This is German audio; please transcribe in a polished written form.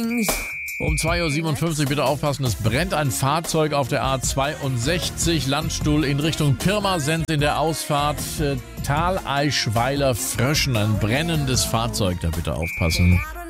Um 2.57 Uhr bitte aufpassen, es brennt ein Fahrzeug auf der A62 Landstuhl in Richtung Pirmasens in der Ausfahrt Thaleischweiler Fröschen. Ein brennendes Fahrzeug, da bitte aufpassen.